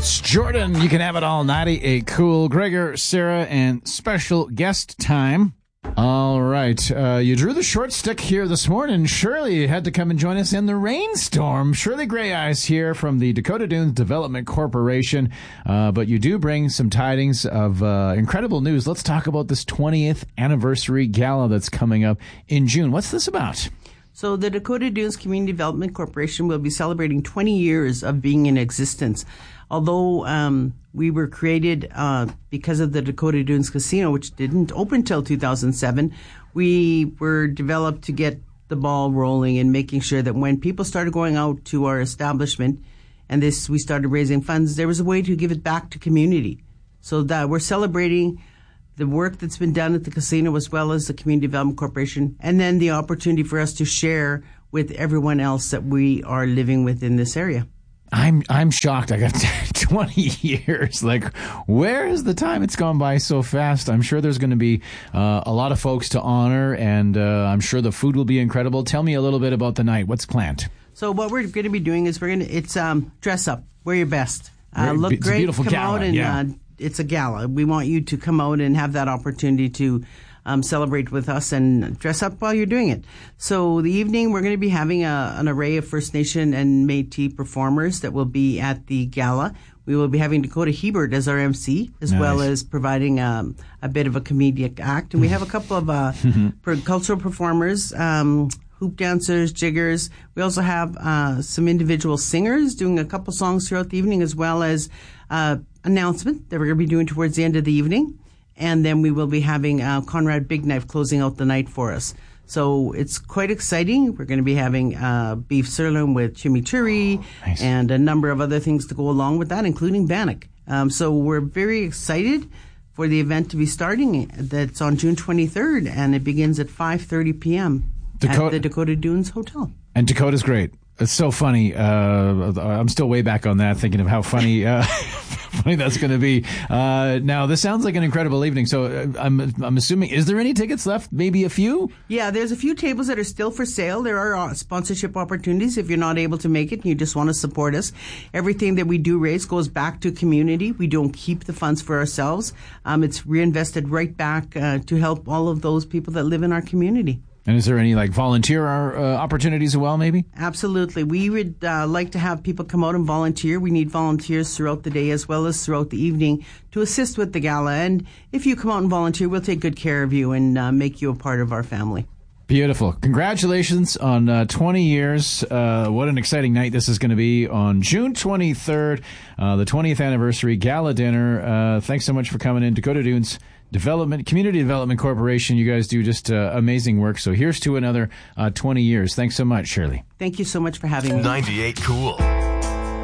It's Jordan. You can have it all. 98 Cool. Gregor, Sarah, and special guest time. All right. You drew the short stick here this morning. Shirley had to come and join us in the rainstorm. Shirley Gray Eyes here from the Dakota Dunes Development Corporation. But you do bring some tidings of incredible news. Let's talk about this 20th anniversary gala that's coming up in June. What's this about? So the Dakota Dunes Community Development Corporation will be celebrating 20 years of being in existence. Although we were created because of the Dakota Dunes Casino, which didn't open till 2007, we were developed to get the ball rolling and making sure that when people started going out to our establishment and we started raising funds, there was a way to give it back to community. So that we're celebrating the work that's been done at the casino as well as the Community Development Corporation, and then the opportunity for us to share with everyone else that we are living with in this area. I'm shocked. I got 20 years. Like, where is the time? It's gone by so fast. I'm sure there's going to be a lot of folks to honor, and I'm sure the food will be incredible. Tell me a little bit about the night. What's planned? So what we're going to be doing is it's dress up, wear your best, look it's great, a beautiful come gala, out and yeah. It's a gala. We want you to come out and have that opportunity to celebrate with us and dress up while you're doing it. So the evening, we're going to be having an array of First Nation and Métis performers that will be at the gala. We will be having Dakota Hebert as our MC, as well as providing a bit of a comedic act. And we have a couple of cultural performers, hoop dancers, jiggers. We also have some individual singers doing a couple songs throughout the evening, as well as announcement that we're going to be doing towards the end of the evening. And then we will be having Conrad Big Knife closing out the night for us. So it's quite exciting. We're going to be having beef sirloin with chimichurri and a number of other things to go along with that, including bannock. So we're very excited for the event to be starting. That's on June 23rd, and it begins at 5:30 p.m. at the Dakota Dunes Hotel. And Dakota's great. It's so funny. I'm still way back on that, thinking of how funny funny that's going to be. Now, this sounds like an incredible evening. So I'm assuming, is there any tickets left? Maybe a few? Yeah, there's a few tables that are still for sale. There are sponsorship opportunities if you're not able to make it and you just want to support us. Everything that we do raise goes back to community. We don't keep the funds for ourselves. It's reinvested right back to help all of those people that live in our community. And is there any volunteer opportunities as well, maybe? Absolutely. We would like to have people come out and volunteer. We need volunteers throughout the day as well as throughout the evening to assist with the gala. And if you come out and volunteer, we'll take good care of you and make you a part of our family. Beautiful. Congratulations on 20 years. What an exciting night this is going to be on June 23rd, the 20th anniversary gala dinner. Thanks so much for coming in. Dakota Dunes Community Development Corporation. You guys do just amazing work. So here's to another 20 years. Thanks so much, Shirley. Thank you so much for having me. 98 Cool.